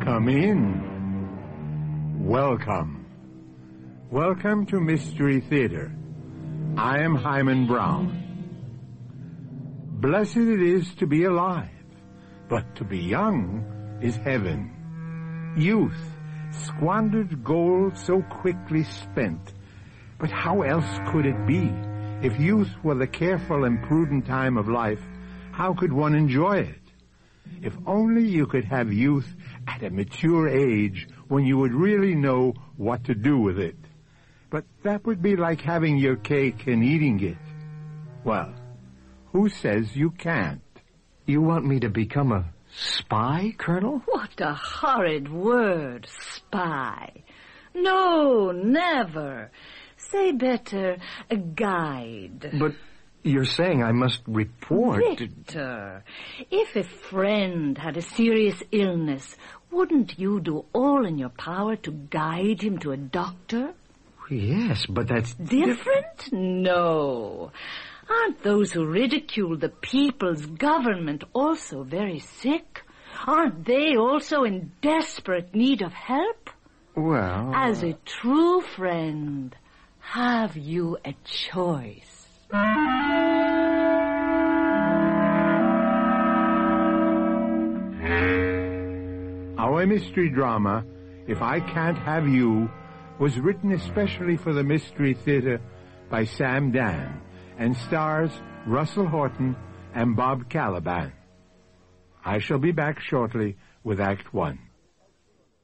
Come in. Welcome. Welcome to Mystery Theater. I am Hyman Brown. Blessed it is to be alive, but to be young is heaven. Youth, squandered gold so quickly spent. But how else could it be? If youth were the careful and prudent time of life, how could one enjoy it? If only you could have youth at a mature age when you would really know what to do with it. But that would be like having your cake and eating it. Well, who says you can't? You want me to become a spy, Colonel? What a horrid word, spy. No, never. Say better, a guide. But you're saying I must report. Victor, if a friend had a serious illness, wouldn't you do all in your power to guide him to a doctor? Yes, but that's... Different? No. Aren't those who ridicule the people's government also very sick? Aren't they also in desperate need of help? Well... As a true friend, have you a choice? Our mystery drama, If I Can't Have You, was written especially for the Mystery Theater by Sam Dan and stars Russell Horton and Bob Caliban. I shall be back shortly with Act One.